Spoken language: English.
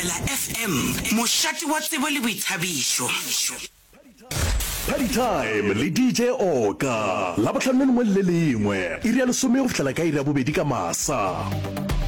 Mamela FM, moshati wa tsebo le boithabišo. Party time le DJ Oka la batlhanong le lengwe iri ya lesome go fihlela ka iri ya bobedi ka masa.